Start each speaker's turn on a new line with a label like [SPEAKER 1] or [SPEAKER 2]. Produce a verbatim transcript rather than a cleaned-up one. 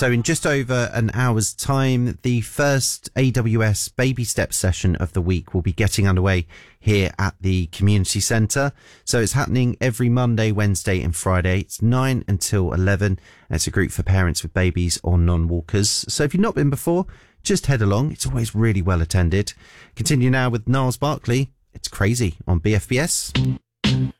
[SPEAKER 1] So in just over an hour's time, the first A W S Baby Steps session of the week will be getting underway here at the community centre. So it's happening every Monday, Wednesday and Friday. It's nine until eleven. And it's a group for parents with babies or non-walkers. So if you've not been before, just head along. It's always really well attended. Continue now with Niles Barkley. It's Crazy on B F B S.